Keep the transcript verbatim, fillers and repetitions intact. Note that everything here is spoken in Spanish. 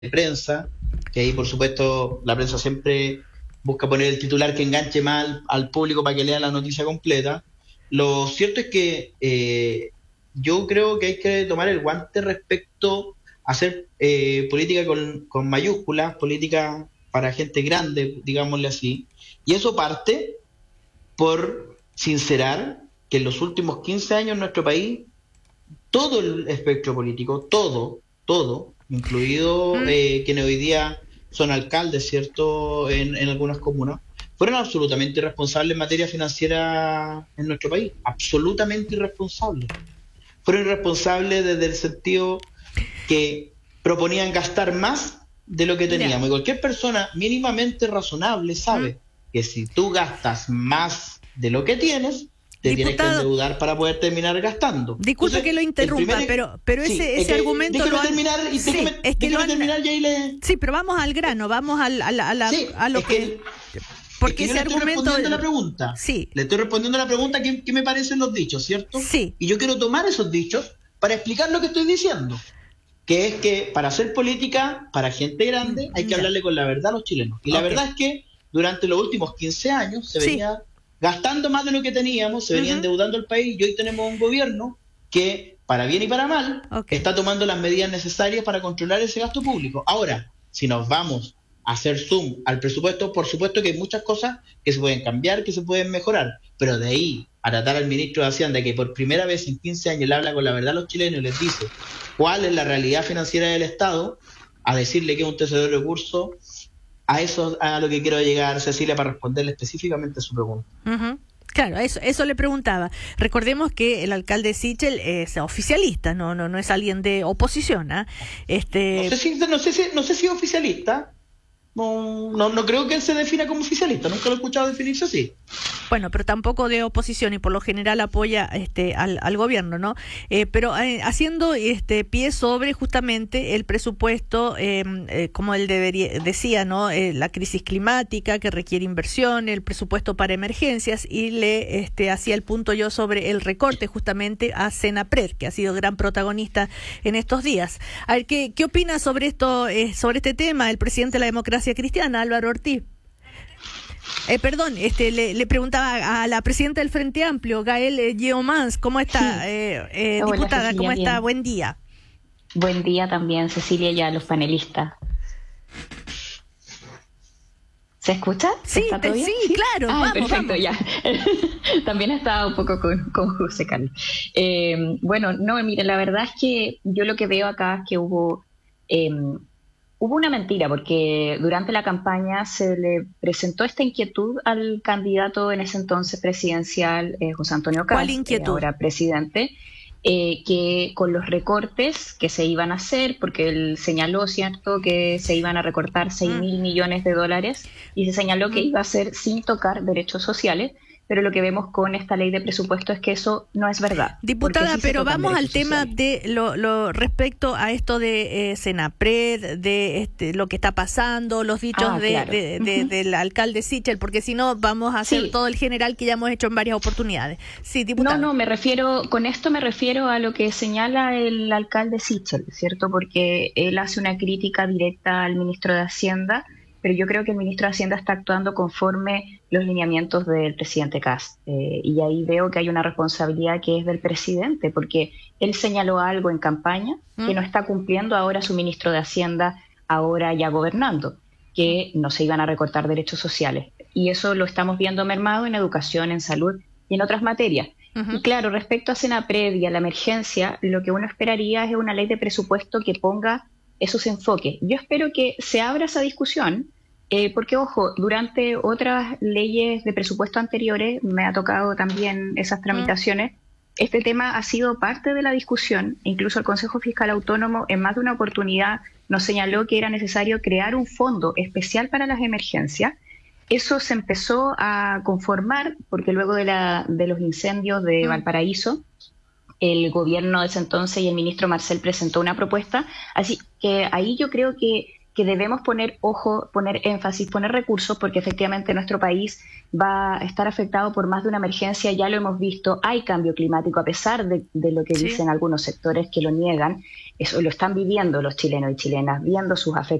prensa, que ahí por supuesto la prensa siempre busca poner el titular que enganche más al, al público para que lea la noticia completa. Lo cierto es que eh, yo creo que hay que tomar el guante respecto a hacer eh, política con, con mayúsculas, política para gente grande, digámosle así, y eso parte por sincerar que en los últimos quince años en nuestro país todo el espectro político, todo, todo, incluido Mm. eh, quienes hoy día son alcaldes, ¿cierto?, en, en algunas comunas, fueron absolutamente irresponsables en materia financiera en nuestro país, absolutamente irresponsables. Fueron irresponsables desde el sentido que proponían gastar más de lo que teníamos. Ya. Y cualquier persona mínimamente razonable sabe Mm. que si tú gastas más de lo que tienes, te tienes que Diputado, endeudar para poder terminar gastando. disculpe Entonces, que lo el interrumpa, primer- pero pero sí, ese es ese que argumento déjeme lo han... terminar y Sí, déjeme, es que déjeme lo han... terminar y ahí le... Sí, pero vamos al grano, vamos al, a, la- a, la- Sí, a lo es que... que, es Porque que yo ese le estoy argumento... respondiendo a la pregunta. Sí, Le estoy respondiendo a la pregunta que, que me parecen los dichos, ¿cierto? sí. Y yo quiero tomar esos dichos para explicar lo que estoy diciendo. Que es que para hacer política, para gente grande, hay que Ya. hablarle con la verdad a los chilenos. Y la Ok. verdad es que durante los últimos quince años se Sí. venía gastando más de lo que teníamos, se venía Ujú. endeudando el país y hoy tenemos un gobierno que, para bien y para mal, Ok. está tomando las medidas necesarias para controlar ese gasto público. Ahora, si nos vamos a hacer zoom al presupuesto, por supuesto que hay muchas cosas que se pueden cambiar, que se pueden mejorar, pero de ahí a tratar al ministro de Hacienda que por primera vez en quince años le habla con la verdad a los chilenos y les dice cuál es la realidad financiera del Estado, a decirle que es un tesoro de recursos, a eso a lo que quiero llegar, Cecilia, para responderle específicamente a su pregunta. Ujú. Claro, eso eso le preguntaba. Recordemos que el alcalde Sichel es oficialista, no no no es alguien de oposición, ¿ah? Este No sé si, no sé si, no sé si es oficialista, no, no, no creo que él se defina como oficialista, nunca lo he escuchado definirse así. Bueno, pero tampoco de oposición y por lo general apoya este al, al gobierno, ¿no? Eh, pero eh, haciendo este pie sobre justamente el presupuesto, eh, eh, como él debería, decía, ¿no? Eh, la crisis climática que requiere inversión, el presupuesto para emergencias y le este hacía el punto yo sobre el recorte justamente a Senapred, que ha sido gran protagonista en estos días. A ver, ¿qué, qué opina sobre esto, eh, sobre este tema el presidente de la Democracia Cristiana, Álvaro Ortiz? Eh, perdón, este, le, le preguntaba a la presidenta del Frente Amplio, Gael eh, Yeomans, ¿cómo está, Sí. eh, eh, Hola, diputada? Cecilia, ¿Cómo está? bien. Buen día. Buen día también, Cecilia, y a los panelistas. ¿Se escucha? Sí, ¿Está te- todo bien? sí, claro, Ah, vamos, perfecto, vamos. ya. También estaba un poco con, con José Carlos. Eh, bueno, no, mire, la verdad es que yo lo que veo acá es que hubo, eh, hubo una mentira, porque durante la campaña se le presentó esta inquietud al candidato en ese entonces presidencial, eh, José Antonio ¿Cuál Kast, eh, inquietud? ahora presidente, eh, que con los recortes que se iban a hacer, porque él señaló, ¿cierto?, que se iban a recortar seis mil millones de dólares y se señaló que Mm. iba a ser sin tocar derechos sociales, pero lo que vemos con esta ley de presupuesto es que eso no es verdad. Diputada, porque sí se pero tocan vamos al derechos tema sociales. de lo, lo respecto a esto de eh, Senapred, de este, lo que está pasando, los dichos Ah, de, claro. de- de- Ujú. del alcalde Sichel, porque si no vamos a hacer Sí. todo el general que ya hemos hecho en varias oportunidades. Sí, diputada. No, no, me refiero, con esto me refiero a lo que señala el alcalde Sichel, ¿cierto? Porque él hace una crítica directa al ministro de Hacienda, pero yo creo que el ministro de Hacienda está actuando conforme los lineamientos del presidente Kast. Eh, y ahí veo que hay una responsabilidad que es del presidente, porque él señaló algo en campaña que ¿Mm? no está cumpliendo ahora su ministro de Hacienda, ahora ya gobernando, que no se iban a recortar derechos sociales. Y eso lo estamos viendo mermado en educación, en salud y en otras materias. Ujú. Y claro, respecto a Senapred y a la emergencia, lo que uno esperaría es una ley de presupuesto que ponga esos enfoques. Yo espero que se abra esa discusión, eh, porque, ojo, durante otras leyes de presupuesto anteriores, me ha tocado también esas tramitaciones, este tema ha sido parte de la discusión, e incluso el Consejo Fiscal Autónomo en más de una oportunidad nos señaló que era necesario crear un fondo especial para las emergencias. Eso se empezó a conformar porque luego de, la, de los incendios de Mm. Valparaíso, el gobierno de ese entonces y el ministro Marcel presentó una propuesta. Así que ahí yo creo que, que debemos poner ojo, poner énfasis, poner recursos, porque efectivamente nuestro país va a estar afectado por más de una emergencia. Ya lo hemos visto, hay cambio climático, a pesar de, de lo que Sí. dicen algunos sectores que lo niegan. eso lo están viviendo los chilenos y chilenas, viendo sus afectaciones